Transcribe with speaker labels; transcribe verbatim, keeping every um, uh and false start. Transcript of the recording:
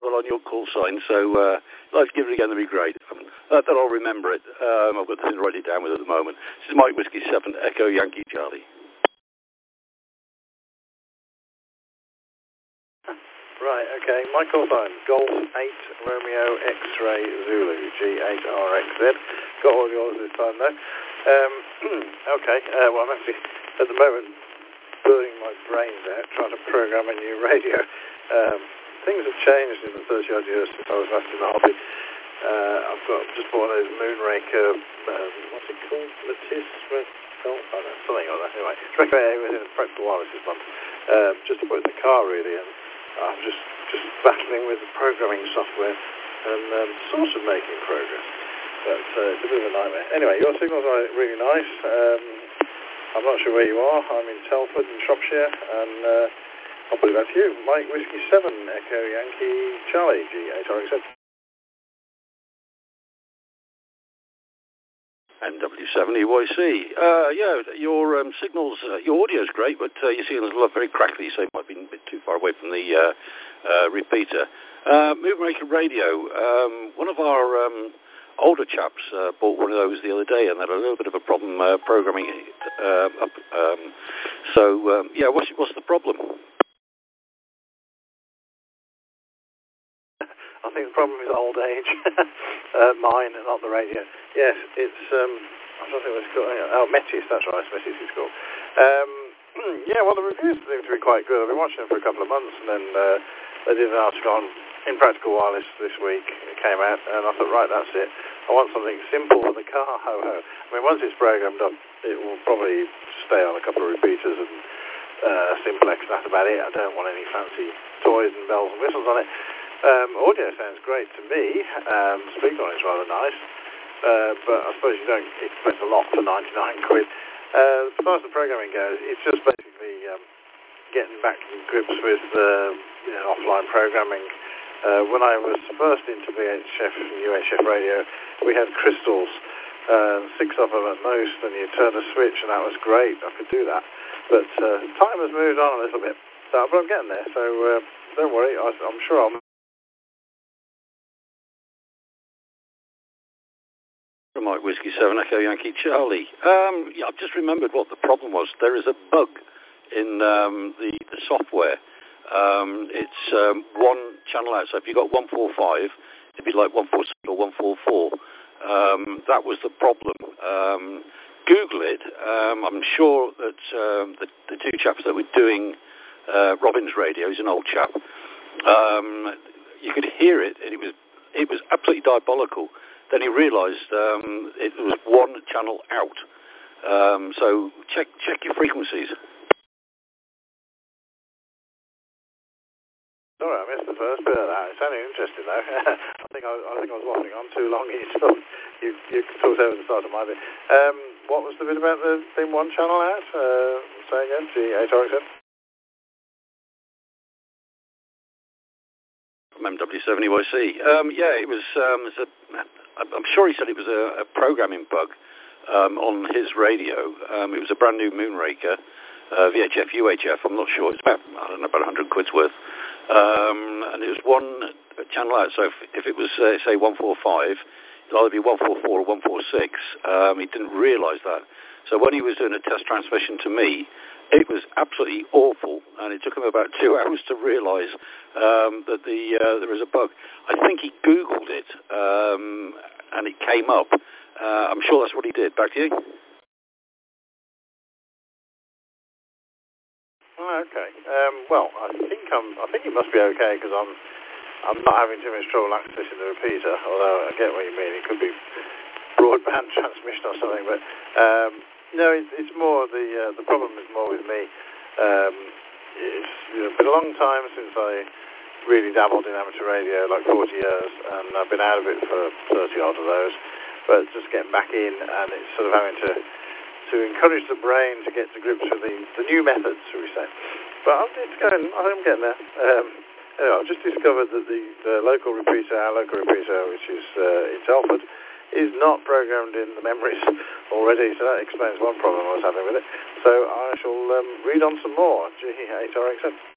Speaker 1: well, on your call sign, so uh, if I'd like to give it again, that'd be great. Um, uh, that I'll remember it. Um, I've got nothing to write it down with at the moment. This is Mike Whiskey seven, Echo Yankee Charlie.
Speaker 2: Right, okay. My call sign, Golf eight, Romeo X-Ray Zulu, G eight R X Z. Got all yours this time, though. Um, okay, uh, well, I'm actually, at the moment, burning my brains out, trying to program a new radio. Um, things have changed in the thirty-odd years since I was last in the hobby. Uh, I've got just bought one of those Moonraker, um, what's it called? Matisse? Oh, I don't know, something like that. Anyway, it's recommended within Practical Wireless this month. Uh, just to put in the car, really, and I'm just, just battling with the programming software and um, sort of making progress. But uh, it's a bit of a nightmare. Anyway, your signals are really nice. Um, I'm not sure where you are. I'm in Telford in Shropshire, and uh, I'll put it back to you. Mike Whiskey seven, Echo Yankee Charlie, G eight R X Z.
Speaker 1: N W seven E Y C. Uh, yeah, your um, signals, uh, your audio's great, but uh, your signals look very crackly, so it might be a bit too far away from the uh, uh, repeater. Uh, Moonraker Radio. Um, one of our um, older chaps uh, bought one of those the other day and had a little bit of a problem uh, programming it uh, up. Um, so, um, yeah, what's, what's the problem?
Speaker 2: I think the problem is old age. uh, mine, not the radio. Yes, it's, um, I don't think it's called, oh, Metis, that's right, Metis is called. Um, yeah, well, the reviews seem to be quite good. I've been watching them for a couple of months, and then uh, they did an article on In Practical Wireless this week. It came out, and I thought, right, that's it. I want something simple for the car, ho-ho. I mean, once it's programmed up, it will probably stay on a couple of repeaters and uh, simplex, that's about it. I don't want any fancy toys and bells and whistles on it. Um, audio sounds great to me. Um, speaker on it's rather nice, uh, but I suppose you don't expect a lot for ninety-nine quid. Uh, as far as the programming goes, it's just basically um, getting back to grips with uh, you know, offline programming. Uh, when I was first into V H F and U H F radio, we had crystals, uh, six of them at most, and you turned a switch, and that was great. I could do that, but uh, time has moved on a little bit. So, but I'm getting there, so uh, don't worry. I, I'm sure I'll.
Speaker 1: Mike Whiskey seven, Echo Yankee Charlie. Um, yeah, I've just remembered what the problem was. There is a bug in um, the, the software. Um, it's um, one channel out. So if you've got one forty-five, it'd be like one forty or one forty-four. Um, that was the problem. Um, Google it. Um, I'm sure that um, the, the two chaps that were doing uh, Robin's radio, he's an old chap. Um, you could hear it, and it was it was absolutely diabolical. Then he realised um, it was one channel out. Um, so check check your frequencies.
Speaker 2: Sorry, I missed the first bit of that. It sounded interesting, though. I think I, I think I was waffling on too long. You talked, you, you talked over the start of my bit. Um, what was the bit about the thing one channel out? Uh, say again, G eight R X Z.
Speaker 1: M W seven E Y C. Um, yeah, it was. Um, it was a, I'm sure he said it was a, a programming bug um, on his radio. Um, it was a brand new Moonraker, uh, V H F, U H F. I'm not sure. It's about I don't know about one hundred quid's worth, um, and it was one channel out. So if, if it was uh, say one forty-five, it'd either be one forty-four or one forty-six. Um, he didn't realise that. So when he was doing a test transmission to me, it was absolutely awful, and it took him about two hours to realise um, that the uh, there was a bug. I think he Googled it, um, and it came up. Uh, I'm sure that's what he did. Back to you.
Speaker 2: Oh, okay. Um, well, I think I'm. I think it must be okay because I'm. I'm not having too much trouble accessing the repeater. Although I get what you mean. It could be broadband transmission or something, but. Um, No, it's, it's more the uh, the problem is more with me. Um, it's you know, been a long time since I really dabbled in amateur radio, like forty years, and I've been out of it for thirty odd of those. But just getting back in, and it's sort of having to to encourage the brain to get to grips with the, the new methods, shall we say? But I'm, it's going. I'm getting there. Um, anyway, I've just discovered that the, the local repeater, our local repeater, which is uh, in Telford, is not programmed in the memories already, so that explains one problem I was having with it. So I shall um, read on some more. G eight R X Z.